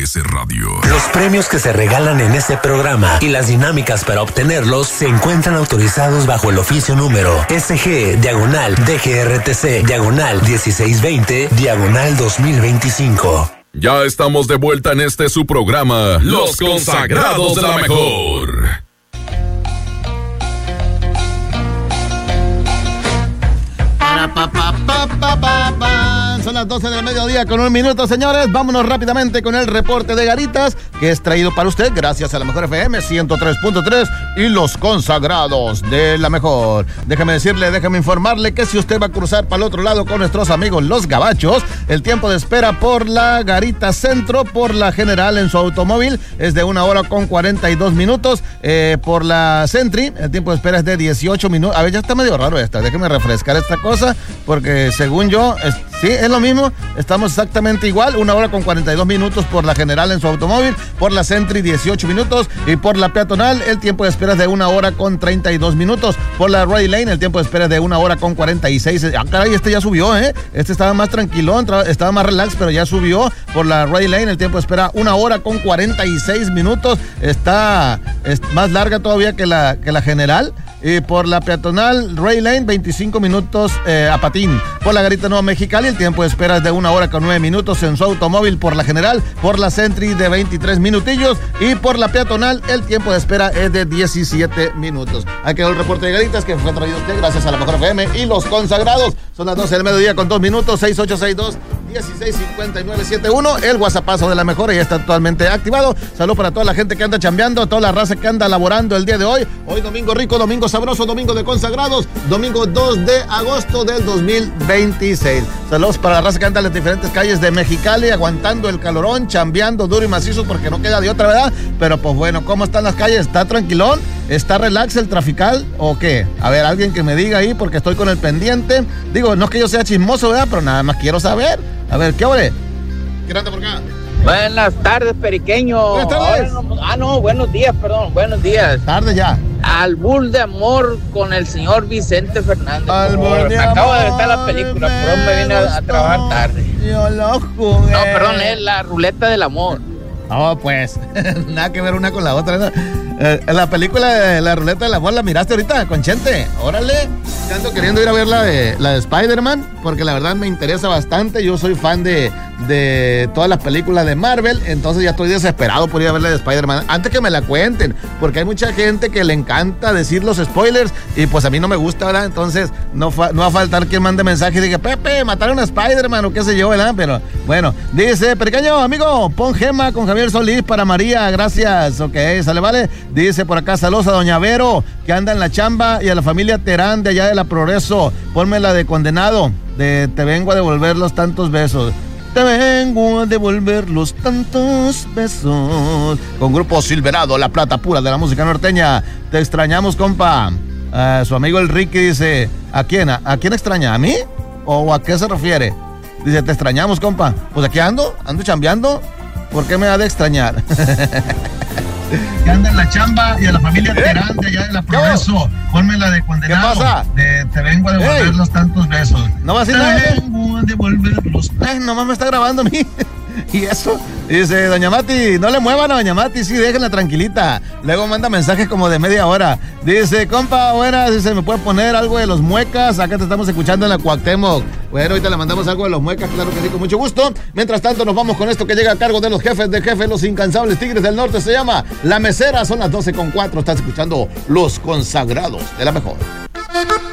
MBS Radio. Los premios que se regalan en este programa y las dinámicas para obtenerlos se encuentran autorizados bajo el oficio número SG/DGRTC/1620/2025. Ya estamos de vuelta en este su programa, Los Consagrados de la Mejor. Son las 12 del mediodía con 1 minuto, señores. Vámonos rápidamente con el reporte de Garitas, que es traído para usted gracias a la Mejor FM 103.3 y Los Consagrados de la Mejor. Déjeme informarle que si usted va a cruzar para el otro lado con nuestros amigos los gabachos, el tiempo de espera por la Garita Centro, por la General en su automóvil, es de 1 hora con 42 minutos. Por la Sentry, el tiempo de espera es de 18 minutos. A ver, ya está medio raro esta. Déjeme refrescar esta cosa, porque según yo, sí, es lo mismo. Estamos exactamente igual. 1 hora con 42 minutos por la General en su automóvil, por la Sentry 18 minutos y por la peatonal el tiempo de espera es de 1 hora con 32 minutos. Por la Ray Lane el tiempo de espera es de 1 hora con 46. Ah, caray, este ya subió, Este estaba más tranquilón, estaba más relax, pero ya subió. Por la Ray Lane el tiempo de espera 1 hora con 46 minutos. Es más larga todavía que la General. Y por la peatonal Ray Lane, 25 minutos a patín. Por la Garita Nueva Mexicali, el tiempo de espera es de 1 hora con 9 minutos en su automóvil. Por la General, por la Sentry de 23 minutillos. Y por la peatonal, el tiempo de espera es de 17 minutos. Aquí quedó el reporte de Garitas que fue traído a usted gracias a la Mejor FM y Los Consagrados. Son las 12 del mediodía con 2 minutos, 6862-165971. El WhatsAppazo de la Mejor ya está totalmente activado. Salud para toda la gente que anda chambeando, toda la raza que anda laborando el día de hoy. Hoy domingo rico, domingo sabroso, domingo de consagrados, domingo 2 de agosto del 2026. Saludos para la raza que anda en las diferentes calles de Mexicali, aguantando el calorón, chambeando duro y macizo porque no queda de otra, ¿verdad? Pero pues bueno, ¿cómo están las calles? ¿Está tranquilón? ¿Está relax el trafical o qué? A ver, alguien que me diga ahí porque estoy con el pendiente. Digo, no es que yo sea chismoso, ¿verdad? Pero nada más quiero saber. A ver, ¿qué ole? ¿Quién anda por acá? Buenas tardes, periqueño. Buenas tardes. Buenos días, perdón. Buenos días. Tarde ya. Albur de amor con el señor Vicente Fernández. Albur de me acabo de amor, ver la película, pero me vine a trabajar tarde. Yo lo jugué. No, perdón, es la ruleta del amor. No, pues, nada que ver una con la otra, ¿no? La película de la ruleta del amor, ¿la miraste ahorita con Chente? Órale. Ya ando queriendo ir a ver la de Spider-Man, porque la verdad me interesa bastante. Yo soy fan de todas las películas de Marvel, entonces ya estoy desesperado por ir a ver la de Spider-Man. Antes que me la cuenten, porque hay mucha gente que le encanta decir los spoilers, y pues a mí no me gusta, ¿verdad? Entonces no va a faltar quien mande mensaje y diga, Pepe, mataron a Spider-Man o qué sé yo, ¿verdad? Pero bueno, dice, pequeño amigo, pon Gema con Javier Solís para María, gracias. Ok, sale, vale. Dice por acá, saludos a Doña Vero, que anda en la chamba, y a la familia Terán de allá de la Progreso. Ponme la de Condenado, de Te vengo a devolver los tantos besos. Te vengo a devolver los tantos besos. Con Grupo Silverado, la plata pura de la música norteña. Te extrañamos, compa. Su amigo el Ricky dice, ¿a quién extraña? ¿A mí? ¿O a qué se refiere? Dice, te extrañamos, compa. Pues aquí ando chambeando. ¿Por qué me ha de extrañar? Que anda en la chamba, y a la familia Terán de allá de la Progreso. Ponme la de Condenado. ¿Qué pasa? Te vengo a devolver los tantos besos. No va a decir nada. Te vengo a devolver los... nomás me está grabando a mí. Y eso, dice, doña Mati, no le muevan a doña Mati, sí, déjenla tranquilita. Luego manda mensajes como de media hora. Dice, compa, buenas, dice, ¿me puede poner algo de los Muecas? Acá te estamos escuchando en la Cuauhtémoc. Bueno, ahorita le mandamos algo de los Muecas, claro que sí, con mucho gusto. Mientras tanto, nos vamos con esto que llega a cargo de los jefes de jefe, los incansables Tigres del Norte. Se llama La Mesera, son las 12:04. Estás escuchando Los Consagrados de la Mejor.